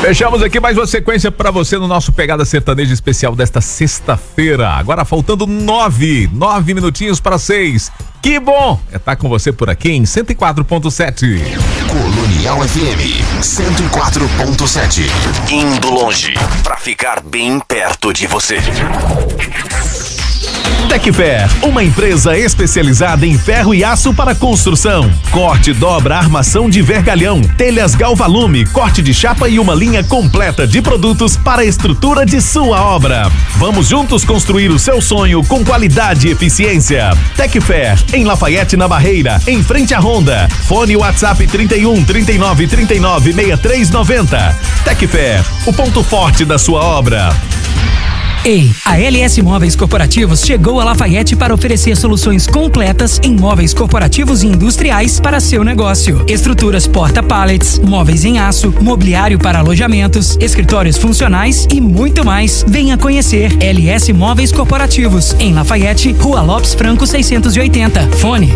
Fechamos aqui mais uma sequência pra você no nosso Pegada Sertaneja especial desta sexta-feira. Agora faltando 9 minutinhos para 6. Que bom é estar com você por aqui em 104.7. Colonial FM 104.7. Indo longe pra ficar bem perto de você. Tecfer, uma empresa especializada em ferro e aço para construção. Corte, dobra, armação de vergalhão, telhas Galvalume, corte de chapa e uma linha completa de produtos para a estrutura de sua obra. Vamos juntos construir o seu sonho com qualidade e eficiência. Tecfer, em Lafayette, na Barreira, em frente à Honda. Fone WhatsApp 31 39 39 63 90. Tecfer, o ponto forte da sua obra. Ei, a LS Móveis Corporativos chegou a Lafayette para oferecer soluções completas em móveis corporativos e industriais para seu negócio. Estruturas porta-pallets, móveis em aço, mobiliário para alojamentos, escritórios funcionais e muito mais. Venha conhecer LS Móveis Corporativos em Lafayette, Rua Lopes Franco 680. Fone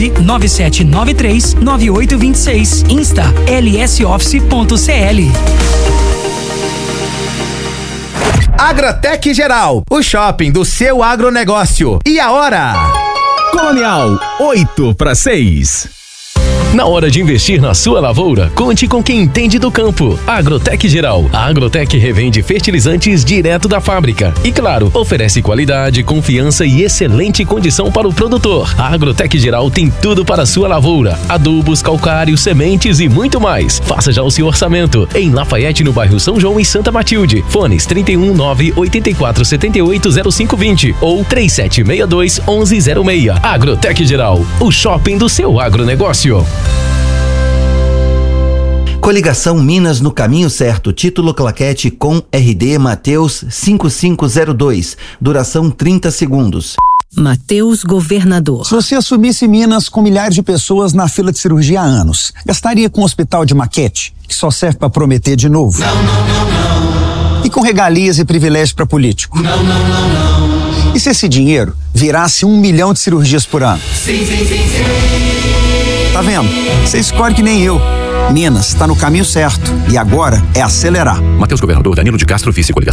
997939826. Insta lsoffice.cl. Agrotec Geral, o shopping do seu agronegócio. E a hora? Colonial, 8:06. Na hora de investir na sua lavoura, conte com quem entende do campo. Agrotec Geral. A Agrotec revende fertilizantes direto da fábrica. E claro, oferece qualidade, confiança e excelente condição para o produtor. A Agrotec Geral tem tudo para a sua lavoura: adubos, calcário, sementes e muito mais. Faça já o seu orçamento. Em Lafayette, no bairro São João e Santa Matilde. Fones 31 984 78 0520 ou 3762 1106. Agrotec Geral, o shopping do seu agronegócio. Coligação Minas no caminho certo. Título claquete com RD Mateus 5502. Duração 30 segundos. Mateus Governador. Se você assumisse Minas com milhares de pessoas na fila de cirurgia há anos, gastaria com um hospital de maquete, que só serve para prometer de novo? Não, não, não, não. E com regalias e privilégios para político? Não, não, não, não. E se esse dinheiro virasse 1 milhão de cirurgias por ano? Sim, sim, sim, sim. Tá vendo? Você escolhe que nem eu. Minas está no caminho certo e agora é acelerar. Mateus Governador, Danilo de Castro, vice-coligação.